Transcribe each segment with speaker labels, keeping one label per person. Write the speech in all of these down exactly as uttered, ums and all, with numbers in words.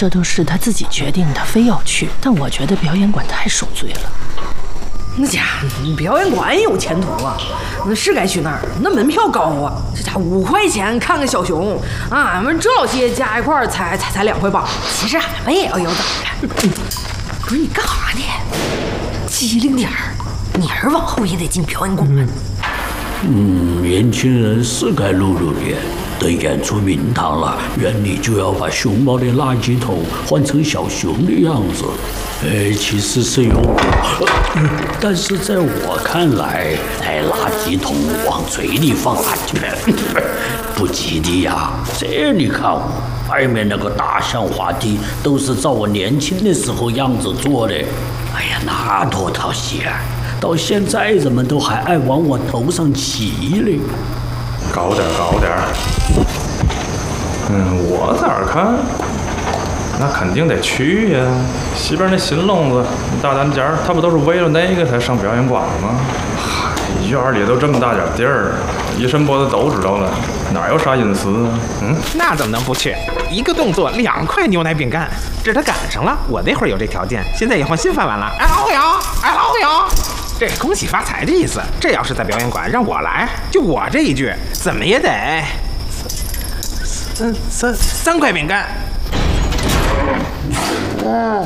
Speaker 1: 这都是他自己决定的，非要去。但我觉得表演馆太受罪了。
Speaker 2: 那家表演馆有前途啊，那是该去那儿，那门票高啊。这家五块钱看个小熊啊，俺们这老些加一块才才才两块八。其实俺们也要有胆的。不是你干啥呢？机灵点儿，你儿往后也得进表演馆。
Speaker 3: 嗯，年轻人是该露露脸。等演出名堂了，园里就要把熊猫的垃圾桶换成小熊的样子。哎，其实是有我，但是在我看来，哎，垃圾桶往嘴里放垃圾不吉利呀。这你看我外面那个大象滑梯，都是照我年轻的时候样子做的。哎呀，那多讨喜啊！到现在人们都还爱往我头上骑嘞。
Speaker 4: 高点，高点。嗯，我在这儿看，那肯定得去呀。西边那新笼子、大单间，他不都是为了那个才上表演馆吗？嗨，院里都这么大点地儿，一伸脖子都知道了，哪有啥隐私啊？嗯，
Speaker 5: 那怎么能不去？一个动作两块牛奶饼干，这他赶上了。我那会儿有这条件，现在也换新饭碗了。哎，老虎友，哎，老虎友。这恭喜发财的意思。这要是在表演馆让我来，就我这一句，怎么也得三三三块饼干。嗯。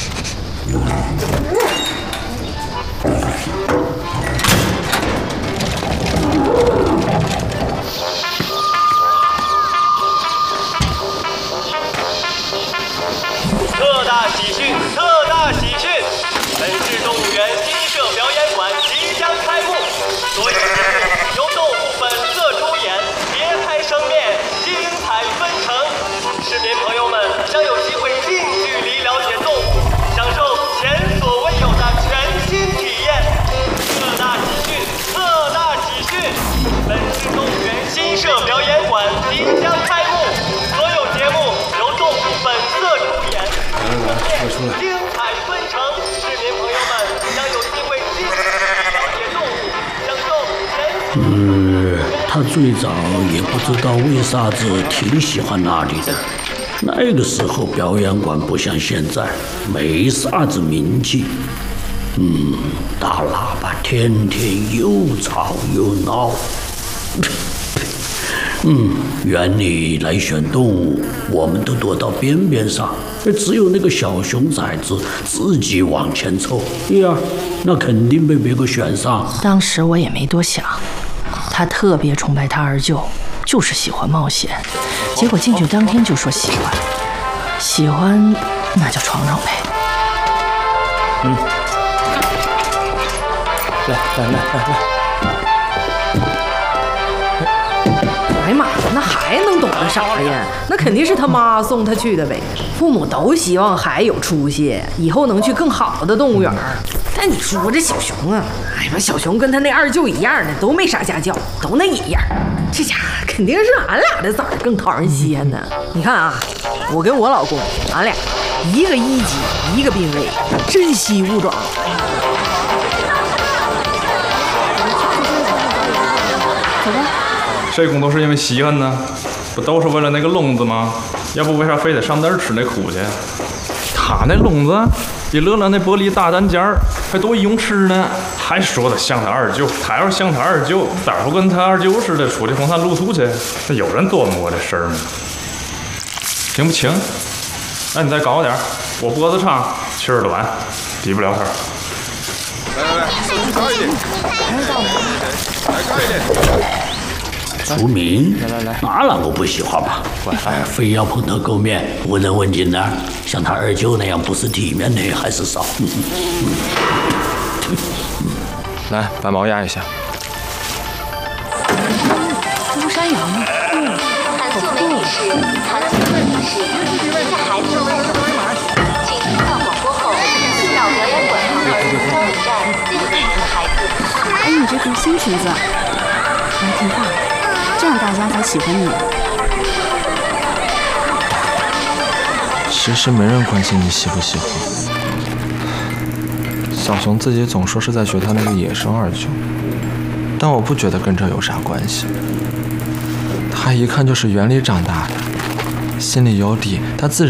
Speaker 6: 特大喜讯！特大喜讯！本市动物园新设表演馆即将开幕，所有节目由动物本色出演，别开生面，精彩纷呈。市民朋友们将有机会近距离了解动物，享受前所未有的全新体验。特大喜讯！特大喜讯！本市动物园新设表演馆即将开幕，所有节目由动物本色出演。精彩纷呈，市民朋友们将有机会近距离了解动物，享受全
Speaker 3: 嗯，他最早也不知道为啥子挺喜欢那里的。那个时候表演馆不像现在，没啥子名气。嗯，大喇叭天天又吵又闹。嗯，园里来选动物，我们都躲到边边上，只有那个小熊崽子自己往前凑。呀，那肯定被别个选上。
Speaker 1: 当时我也没多想，他特别崇拜他二舅，就是喜欢冒险。结果进去当天就说喜欢，喜欢那就闯闯呗。
Speaker 4: 嗯，来来来来来。
Speaker 2: 哎呀妈，那还能懂得啥呀？那肯定是他妈送他去的呗。父母都希望孩子有出息，以后能去更好的动物园。但你说这小熊啊，哎呀，小熊跟他那二舅一样的，都没啥家教，都那一样。这家肯定是俺俩的崽儿更讨人稀罕呢。你看啊，我跟我老公，俺俩一个一级，一个濒危，珍稀物种。
Speaker 1: 走吧。
Speaker 4: 谁工作是因为稀罕呢？不都是为了那个笼子吗？要不为啥非得上那儿吃那苦去？他那笼子比乐乐那玻璃大单间儿还多一泳池呢，还说他像他二舅。他要是像他二舅，咋不跟他二舅似的出去红山露宿去？那有人琢磨过这事儿吗？行不行？那你再高点，我脖子长，气儿短，抵不了他。
Speaker 7: 来来来，手机高一点，来高一点。
Speaker 3: 出名，来来来，那啷个不喜欢嘛？哎，非要碰头垢面，无人问津呢。像他二舅那样不是体面的还是少。
Speaker 7: 来，把毛压一下。
Speaker 8: 巫山羊，嗯，韩素梅女士，韩素梅女士，您的孩子在等你，请听到广播后进到表演馆旁儿童交流站接送您的孩子。
Speaker 9: 哎，你这条新裙子，还挺大。这样大家才喜欢你。
Speaker 7: 其实没人关心你喜不喜欢。小熊自己总说是在学他那个野生二舅，但我不觉得跟这有啥关系。他一看就是园里长大的，心里有底，他自然。